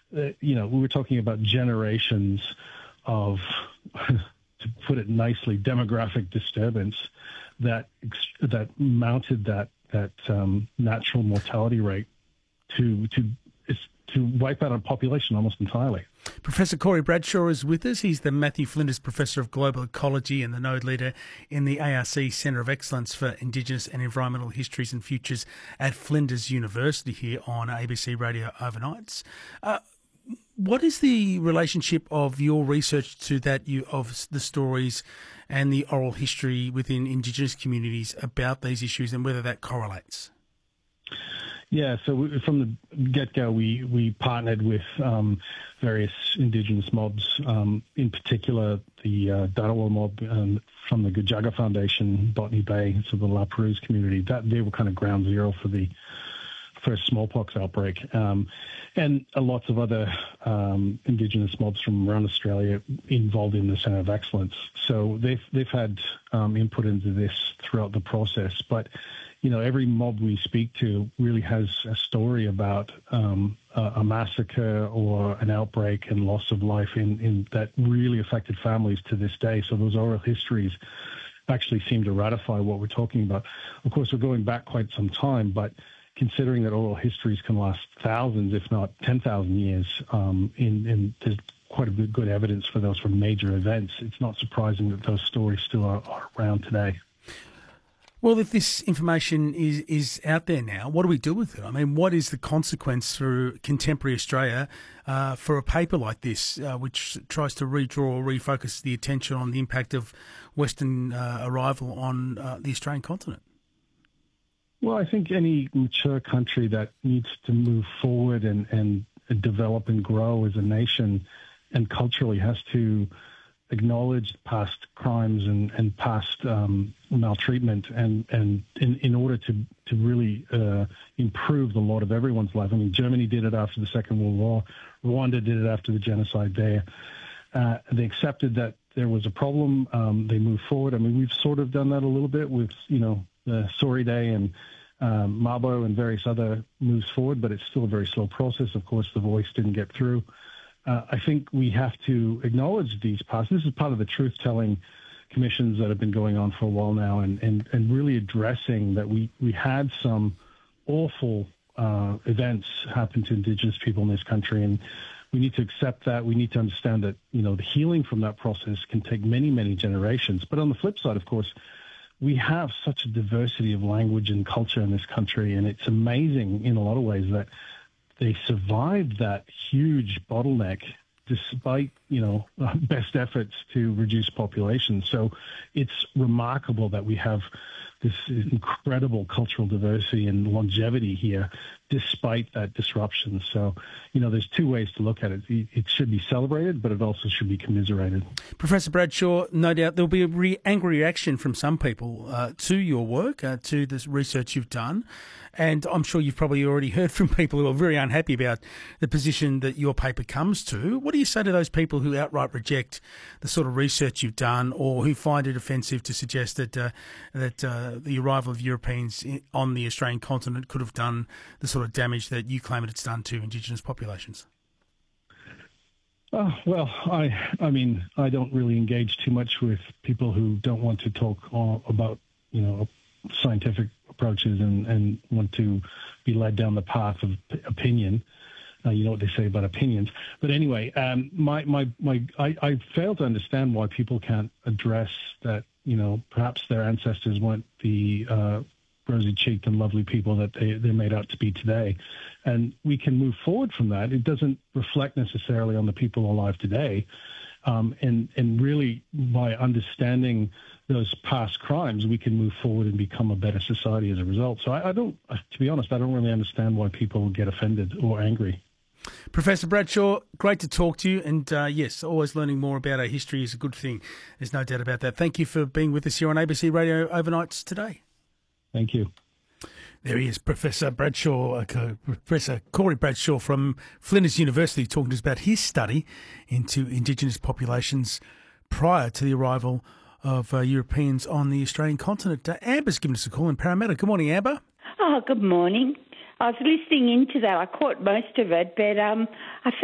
we were talking about generations of, to put it nicely, demographic disturbance that mounted that natural mortality rate to wipe out a population almost entirely. Professor Corey Bradshaw is with us. He's the Matthew Flinders Professor of Global Ecology and the Node Leader in the ARC Centre of Excellence for Indigenous and Environmental Histories and Futures at Flinders University here on ABC Radio Overnights. What is the relationship of your research to that of the stories and the oral history within Indigenous communities about these issues, and whether that correlates? Yeah, so from the get-go, we partnered with various Indigenous mobs, in particular the Dharawal mob from the Gujaga Foundation, Botany Bay, so the La Perouse community. They were kind of ground zero for the first smallpox outbreak, and lots of other Indigenous mobs from around Australia involved in the Centre of Excellence. So they've had input into this throughout the process, but every mob we speak to really has a story about a massacre or an outbreak and loss of life in that really affected families to this day. So those oral histories actually seem to ratify what we're talking about. Of course, we're going back quite some time, but considering that oral histories can last thousands, if not 10,000 years, and there's quite a bit good evidence for those from major events, it's not surprising that those stories still are around today. Well, if this information is out there now, what do we do with it? I mean, what is the consequence for contemporary Australia for a paper like this, which tries to redraw or refocus the attention on the impact of Western arrival on the Australian continent? Well, I think any mature country that needs to move forward and develop and grow as a nation and culturally has to acknowledge past crimes and past maltreatment and in order to really improve the lot of everyone's life. I mean, Germany did it after the Second World War. Rwanda did it after the genocide there. They accepted that there was a problem. They moved forward. I mean, we've sort of done that a little bit with, the Sorry Day and Mabo and various other moves forward, but it's still a very slow process. Of course, the voice didn't get through. I think we have to acknowledge these past. This is part of the truth-telling commissions that have been going on for a while now, and really addressing that we had some awful events happen to Indigenous people in this country, and we need to accept that. We need to understand that, the healing from that process can take many, many generations. But on the flip side, of course, we have such a diversity of language and culture in this country, and it's amazing in a lot of ways that they survived that huge bottleneck despite, best efforts to reduce population. So it's remarkable that we have this incredible cultural diversity and longevity here despite that disruption. So, there's two ways to look at it. It should be celebrated, but it also should be commiserated. Professor Bradshaw, no doubt there'll be a angry reaction from some people to your work, to this research you've done. And I'm sure you've probably already heard from people who are very unhappy about the position that your paper comes to. What do you say to those people who outright reject the sort of research you've done, or who find it offensive to suggest that the arrival of Europeans on the Australian continent could have done the sort of damage that you claim it's done to Indigenous populations? Well, I mean, I don't really engage too much with people who don't want to talk about, scientific approaches and want to be led down the path of opinion. You know what they say about opinions. But anyway, I fail to understand why people can't address that, perhaps their ancestors weren't the rosy-cheeked and lovely people that they're made out to be today. And we can move forward from that. It doesn't reflect necessarily on the people alive today. And really, by understanding those past crimes, we can move forward and become a better society as a result. So to be honest, I don't really understand why people get offended or angry. Professor Bradshaw, great to talk to you. And yes, always learning more about our history is a good thing. There's no doubt about that. Thank you for being with us here on ABC Radio Overnights today. Thank you. There he is, Professor Bradshaw, Professor Corey Bradshaw from Flinders University, talking to us about his study into Indigenous populations prior to the arrival of Europeans on the Australian continent. Amber's given us a call in Parramatta. Good morning, Amber. Oh, good morning. I was listening into that. I caught most of it, but I